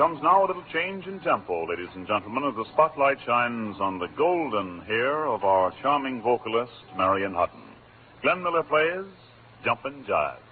comes now a little change in tempo, ladies and gentlemen, as the spotlight shines on the golden hair of our charming vocalist, Marion Hutton. Glenn Miller plays Jumpin' Jive.